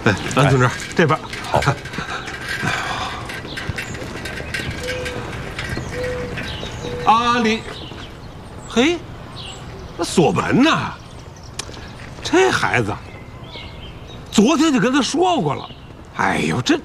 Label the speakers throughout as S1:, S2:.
S1: 哎，安同志，这边。
S2: 好。
S1: 阿里，嘿，那锁门呢？这孩子，昨天就跟他说过了。哎呦，这，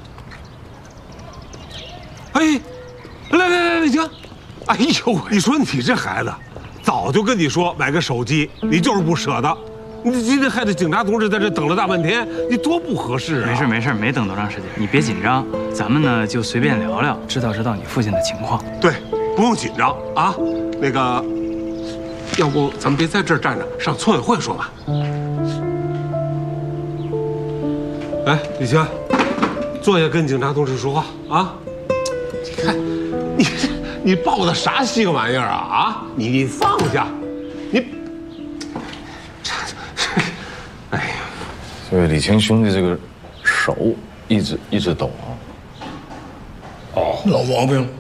S1: 哎，来，李晴，哎呦，你说你这孩子，早就跟你说买个手机，你就是不舍得。你今天害得警察同志在这等了大半天，你多不合适啊！
S3: 没事，没等多长时间，你别紧张，咱们呢就随便聊聊，知道你父亲的情况。
S1: 对，不用紧张啊。那个，要不咱们别在这儿站着，上村委会说吧。哎，李青，坐下跟警察同志说话啊！你看，你抱的啥稀个玩意儿啊？啊，你放下，你。哎呀，
S2: 所以李青兄弟这个手一直抖啊。
S4: 哦，老毛病。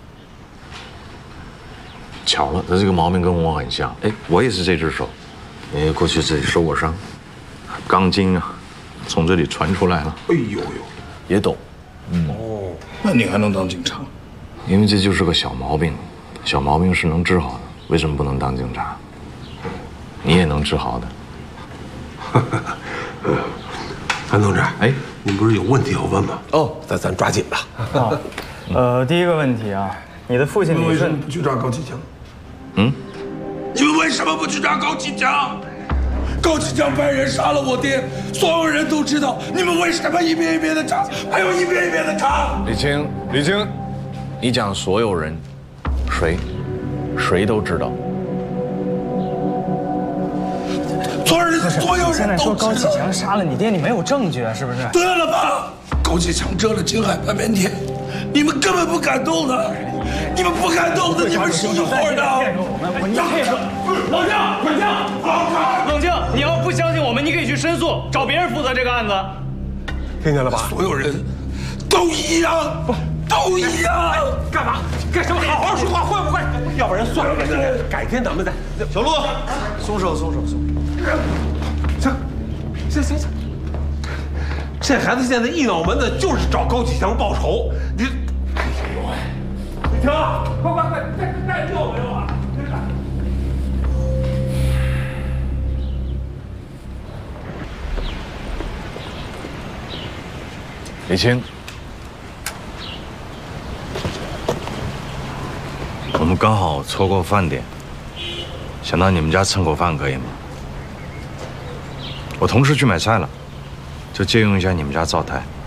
S2: 巧了，他这个毛病跟我很像。哎，我也是这只手，因为过去这里受过伤，钢筋啊，从这里传出来了。
S1: 哎呦，
S2: 也抖。
S4: 哦，那你还能当警察？
S2: 因为这就是个小毛病，小毛病是能治好的，为什么不能当警察？你也能治好的。
S1: 安同志，
S2: 哎，
S1: 您不是有问题要问吗？哦，咱抓紧吧。
S3: 第一个问题啊，你的父亲
S4: 为什么不去抓高启强？你们为什么不去抓高启强？高启强派人杀了我爹，所有人都知道，你们为什么一遍一遍的查，还有一遍一遍的查？
S2: 李青，你讲所有人，谁都知道。
S4: 所有人
S3: 现在说高启强杀了你爹，你没有证据啊，是不是？
S4: 对了吧？高启强折了青海半边天，你们根本不敢动的，你们不敢动的，你们是一伙的。
S3: 你配合，冷静！你要不相信我们，你可以去申诉，找别人负责这个案子。
S1: 听见了吧？
S4: 所有人都一样，都一样。
S1: 干嘛？干什么？好好说话，会不会？要不然算了，改天咱们再。
S5: 小陆，松手。
S1: 行，这孩子现在一脑门子就是找高启强报仇。你，哎呦喂！李婷，快，带救没有啊？
S2: 李青，我们刚好错过饭点，想到你们家蹭口饭可以吗？我同事去买菜了，就借用一下你们家灶台。